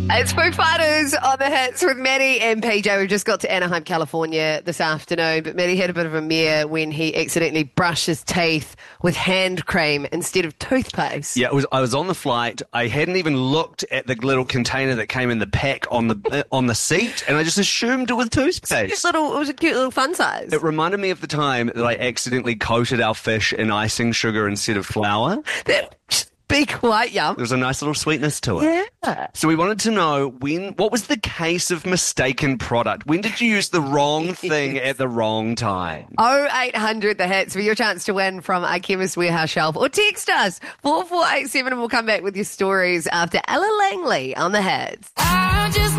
It's Foo Fighters on the hits with Maddie and PJ. We've just got to Anaheim, California this afternoon, but Maddie had a bit of a mare when he accidentally brushed his teeth with hand cream instead of toothpaste. Yeah, I was on the flight. I hadn't even looked at the little container that came in the pack on the seat, and I just assumed it was toothpaste. It was a cute little fun size. It reminded me of the time that I accidentally coated our fish in icing sugar instead of flour. That'd be quite yum. There was a nice little sweetness to it. Yeah. So we wanted to know what was the case of mistaken product? When did you use the wrong thing at the wrong time? 0800 the hits for your chance to win from our Chemist Warehouse shelf, or text us 4487 and we'll come back with your stories after Ella Langley on the hits.